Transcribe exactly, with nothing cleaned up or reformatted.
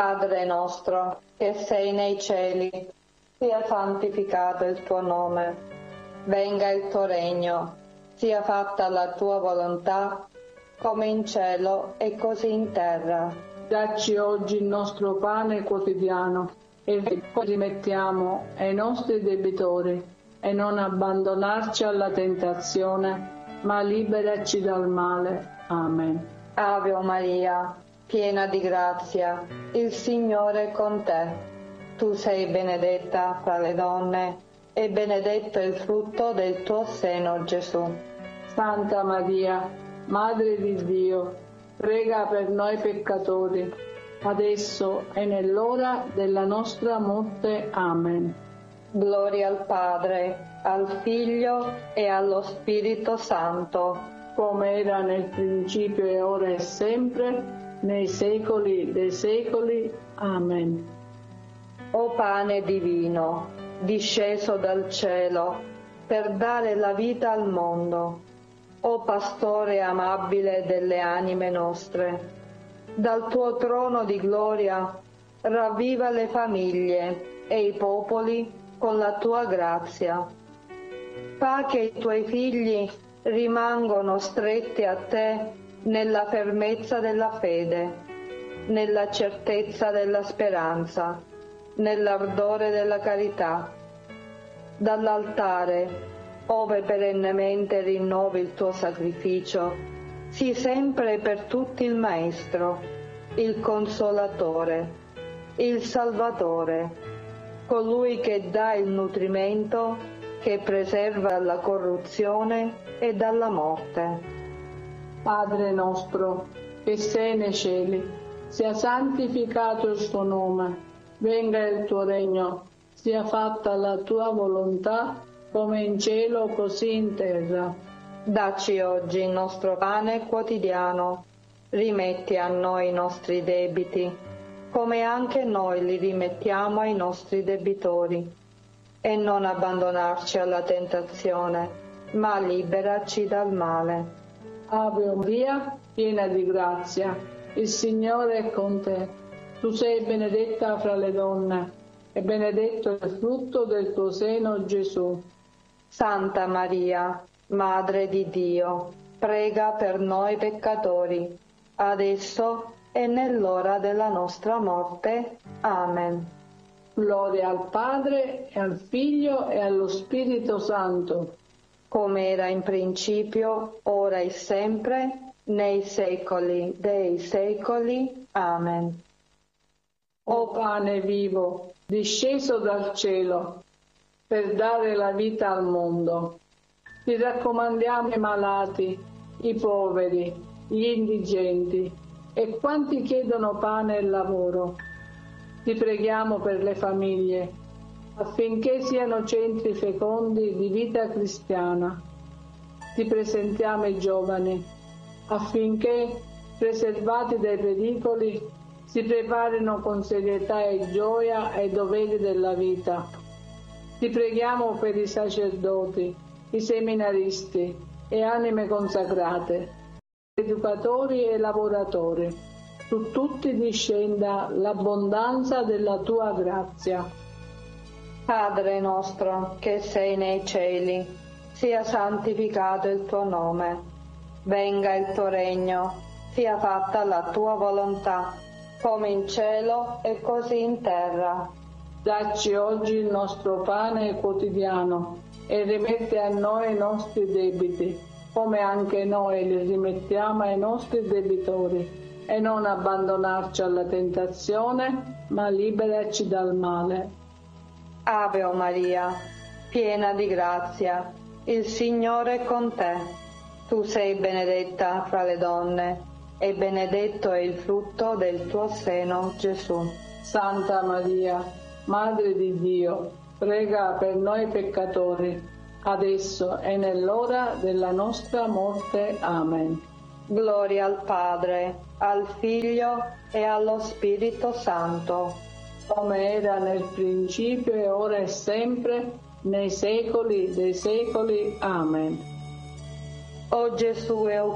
Padre nostro, che sei nei cieli, sia santificato il tuo nome. Venga il tuo regno, sia fatta la tua volontà, come in cielo e così in terra. Dacci oggi il nostro pane quotidiano e rimettiamo ai nostri debitori e non abbandonarci alla tentazione, ma liberaci dal male. Amen. Ave Maria, piena di grazia, il Signore è con te. Tu sei benedetta fra le donne e benedetto è il frutto del tuo seno, Gesù. Santa Maria, Madre di Dio, prega per noi peccatori, adesso e nell'ora della nostra morte. Amen. Gloria al Padre, al Figlio e allo Spirito Santo, come era nel principio e ora e sempre, nei secoli dei secoli. Amen. O pane divino, disceso dal cielo per dare la vita al mondo, o pastore amabile delle anime nostre, dal tuo trono di gloria ravviva le famiglie e i popoli con la tua grazia. Fa che i tuoi figli rimangano stretti a te nella fermezza della fede, nella certezza della speranza, nell'ardore della carità. Dall'altare, ove perennemente rinnovi il tuo sacrificio, sii sempre per tutti il Maestro, il Consolatore, il Salvatore, colui che dà il nutrimento, che preserva dalla corruzione e dalla morte. Padre nostro, che sei nei cieli, sia santificato il tuo nome, venga il tuo regno, sia fatta la tua volontà, come in cielo così in terra. Dacci oggi il nostro pane quotidiano, rimetti a noi i nostri debiti, come anche noi li rimettiamo ai nostri debitori, e non abbandonarci alla tentazione, ma liberaci dal male. Ave Maria, piena di grazia, il Signore è con te. Tu sei benedetta fra le donne, e benedetto è il frutto del tuo seno, Gesù. Santa Maria, Madre di Dio, prega per noi peccatori, adesso e nell'ora della nostra morte. Amen. Gloria al Padre, e al Figlio, e allo Spirito Santo, come era in principio, ora e sempre, nei secoli dei secoli. Amen. O pane vivo, disceso dal cielo, per dare la vita al mondo, ti raccomandiamo i malati, i poveri, gli indigenti e quanti chiedono pane e lavoro. Ti preghiamo per le famiglie, affinché siano centri fecondi di vita cristiana. Ti presentiamo i giovani, affinché, preservati dai pericoli, si preparino con serietà e gioia ai doveri della vita. Ti preghiamo per i sacerdoti, i seminaristi e anime consacrate, educatori e lavoratori. Su tutti discenda l'abbondanza della tua grazia. Padre nostro, che sei nei cieli, sia santificato il tuo nome. Venga il tuo regno, sia fatta la tua volontà, come in cielo e così in terra. Dacci oggi il nostro pane quotidiano e rimetti a noi i nostri debiti, come anche noi li rimettiamo ai nostri debitori, e non abbandonarci alla tentazione, ma liberaci dal male. Ave Maria, piena di grazia, il Signore è con te. Tu sei benedetta fra le donne, e benedetto è il frutto del tuo seno, Gesù. Santa Maria, Madre di Dio, prega per noi peccatori, adesso e nell'ora della nostra morte. Amen. Gloria al Padre, al Figlio e allo Spirito Santo, come era nel principio e ora e sempre, nei secoli dei secoli. Amen. O Gesù